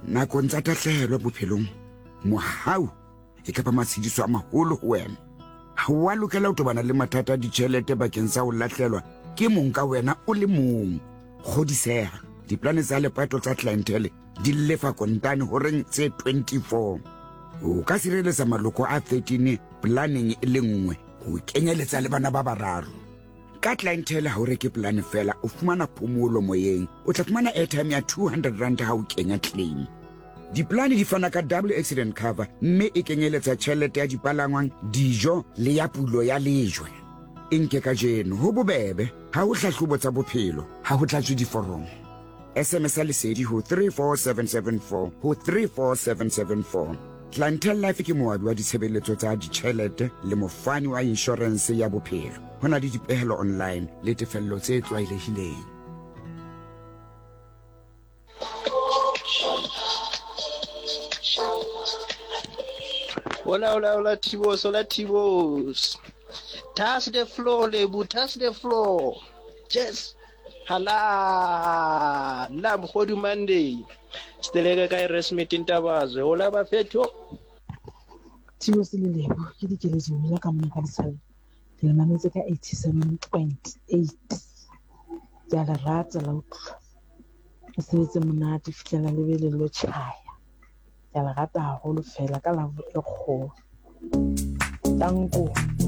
nakong tsa tahlehelo bophelong mohau e ka ba matshediso a maholo ho wena. Ha wa lokela ho tobana le mathata a ditjhelete bakeng sa ho lahlelwa ke mong ka wena o le mong. Kgodiseha, diplane tsa lepato tsa clientele di lefa kontane horeng tse 24. O ka sireletsa maloko a 13 planning e le nngwe ho kenyeletsa le bana ba bararo. Ka clientele ha o reke plan fela o fumana phomolo moyeng, o tla fumana airtime ya 200 rand ha o kenya claim. Diplane di fana ka double accident cover mme e kenyeletsa tjhelete ya dipalangwang, dijo le ya pulo ya lejwe. Nke ka jeno ho bobebe ha ho hlahlobo tsa bophelo ha ho tlatswe diforomo. SMS lesedi ho 34774 ho 34774. Clientele Life ke moabi wa ditshebeletso tsa ditjhelete le mofani wa insurance ya bophelo. Ho na le dipehelo online le tefello tse tlwaelehileng. Hola, Tibos, hola, Tibos. Touch the floor, Lebu, touch the floor. Yes. Hala, lam khodu Monday. Steleka ka resmit intabazwe. Hola bafetho. Tibos le Lebu, ke dikeletso ya ka mona ka lesale. Ke le mametse ka 87.8. Ya la rata la utlwa. E sebetse monate fihlela lebelelo tjhaya. Ya la rata haholo fela ka lavo e kgolo. Tanko.